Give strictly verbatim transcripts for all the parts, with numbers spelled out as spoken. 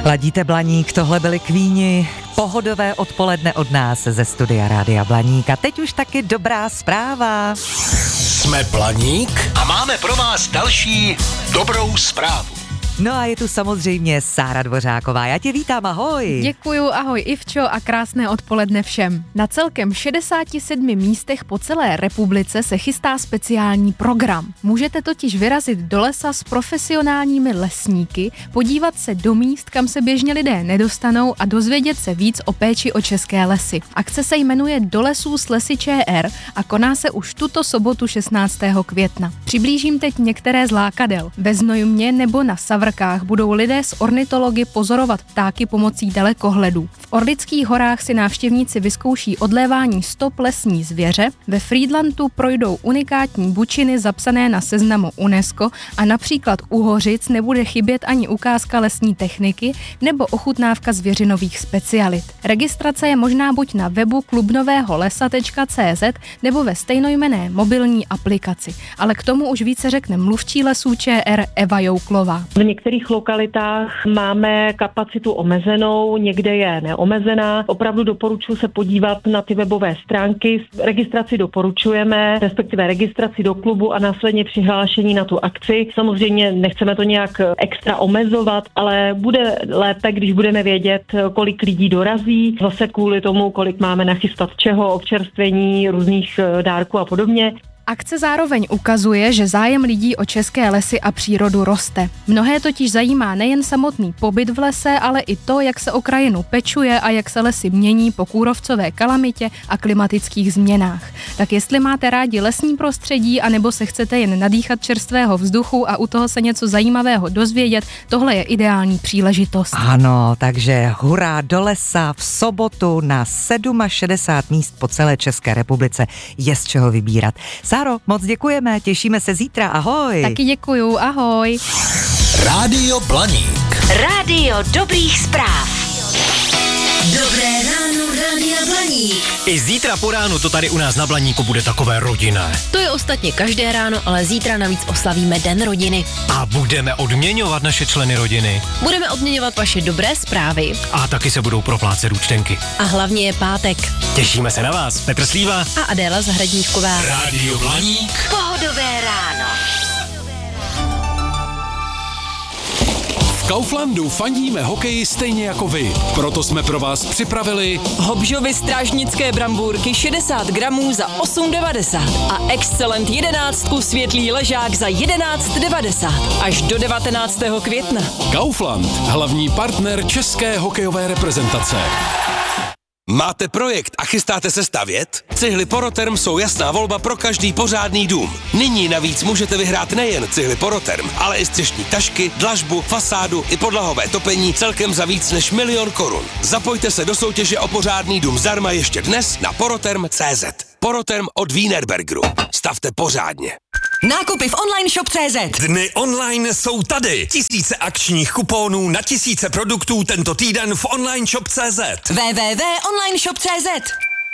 Ladíte Blaník, tohle byli Queeni, pohodové odpoledne od nás ze studia Rádia Blaník. A teď už taky dobrá zpráva. Jsme Blaník a máme pro vás další dobrou zprávu. No a je tu samozřejmě Sára Dvořáková. Já tě vítám, ahoj. Děkuju, ahoj Ivčo a krásné odpoledne všem. Na celkem šedesáti sedmi místech po celé republice se chystá speciální program. Můžete totiž vyrazit do lesa s profesionálními lesníky, podívat se do míst, kam se běžně lidé nedostanou a dozvědět se víc o péči o české lesy. Akce se jmenuje Do lesů s lesy ČR a koná se už tuto sobotu šestnáctého května. Přiblížím teď některé z lákadel. Ve Znojmě nebo na Savrkách budou lidé s ornitology pozorovat ptáky pomocí dalekohledů. V Orlických horách si návštěvníci vyzkouší odlévání stop lesní zvěře, ve Frýdlantu projdou unikátní bučiny zapsané na seznamu UNESCO a například u Hořic nebude chybět ani ukázka lesní techniky nebo ochutnávka zvěřinových specialit. Registrace je možná buď na webu klubnového lesa tečka cé zet nebo ve stejnojmenné mobilní aplikaci. Ale k tomu už více řekne mluvčí lesů ČR Eva Jouklová. V některých lokalitách máme kapacitu omezenou, někde je neomezená. Opravdu doporučuji se podívat na ty webové stránky. Registraci doporučujeme, respektive registraci do klubu a následně přihlášení na tu akci. Samozřejmě nechceme to nějak extra omezovat, ale bude lépe, když budeme vědět, kolik lidí dorazí. Zase kvůli tomu, kolik máme nachystat čeho, občerstvení, různých dárků a podobně. Akce zároveň ukazuje, že zájem lidí o české lesy a přírodu roste. Mnohé totiž zajímá nejen samotný pobyt v lese, ale i to, jak se o krajinu pečuje a jak se lesy mění po kůrovcové kalamitě a klimatických změnách. Tak jestli máte rádi lesní prostředí, anebo se chcete jen nadýchat čerstvého vzduchu a u toho se něco zajímavého dozvědět, tohle je ideální příležitost. Ano, takže hurá do lesa v sobotu na šedesát sedm míst po celé České republice. Je z čeho vybírat. Sáro, moc děkujeme, těšíme se zítra, ahoj. Taky děkuju, ahoj. Rádio Blaník. Rádio dobrých zpráv. Dobré ráno, Rádia Blaník. I zítra po ránu to tady u nás na Blaníku bude takové rodinné. To je ostatně každé ráno, ale zítra navíc oslavíme Den rodiny. A budeme odměňovat naše členy rodiny. Budeme odměňovat vaše dobré zprávy. A taky se budou proplácet účtenky. A hlavně je pátek. Těšíme se na vás, Petr Slíva a Adéla Zahradníčková. Rádio Blaník. Pohodové ráno. V Kauflandu fandíme hokeji stejně jako vy. Proto jsme pro vás připravili Hobžovy strážnické brambůrky šedesát gramů za osm devadesát a Excellent jedenáctku světlý ležák za jedenáct devadesát až do devatenáctého května. Kaufland, hlavní partner české hokejové reprezentace. Máte projekt a chystáte se stavět? Cihly Poroterm jsou jasná volba pro každý pořádný dům. Nyní navíc můžete vyhrát nejen cihly Poroterm, ale i střešní tašky, dlažbu, fasádu i podlahové topení celkem za víc než milion korun. Zapojte se do soutěže o pořádný dům zdarma ještě dnes na poroterm tečka cé zet. Poroterm od Wienerbergeru. Stavte pořádně. Nákupy v online shop tečka cé zet. Dny online jsou tady. Tisíce akčních kuponů na tisíce produktů tento týden v online shop tečka cé zet. w w w tečka online shop tečka cé zet.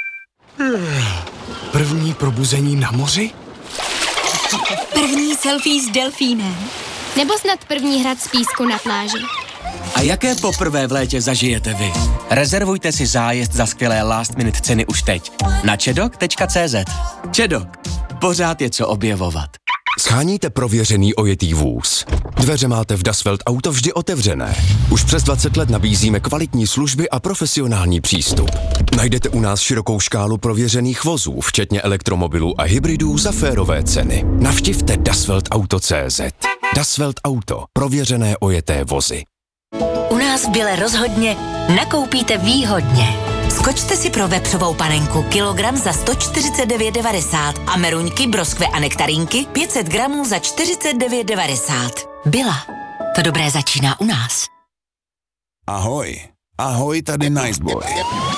První probuzení na moři? První selfie s delfínem. Nebo snad první hrad z písku na pláži. A jaké poprvé v létě zažijete vy? Rezervujte si zájezd za skvělé last minute ceny už teď na čedok tečka cé zet. Čedok. Pořád je co objevovat. Sháníte prověřený ojetý vůz. Dveře máte v Dasvelt Auto vždy otevřené. Už přes dvacet let nabízíme kvalitní služby a profesionální přístup. Najdete u nás širokou škálu prověřených vozů, včetně elektromobilů a hybridů za férové ceny. Navštivte Dasvelt Auto tečka cé zet. Dasvelt Auto. Prověřené ojeté vozy. U nás v Bile rozhodně nakoupíte výhodně. Skočte si pro vepřovou panenku kilogram za sto čtyřicet devět devadesát a meruňky, broskve a nektarínky pět set gramů za čtyřicet devět devadesát. Bila. To dobré začíná u nás. Ahoj. Ahoj, tady Niceboy.